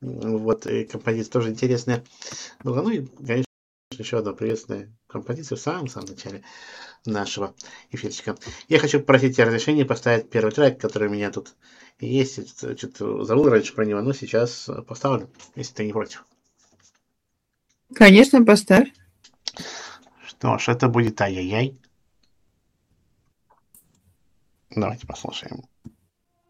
Вот, и композиция тоже интересная была. Ну и, конечно, еще одна приветственная композиция в самом начале нашего эфирчика. Я хочу попросить тебя разрешения поставить первый трек, который у меня тут есть. Что-то забыл раньше про него, но сейчас поставлю, если ты не против. Конечно, поставь. Что ж, это будет ай-яй-яй. Давайте послушаем.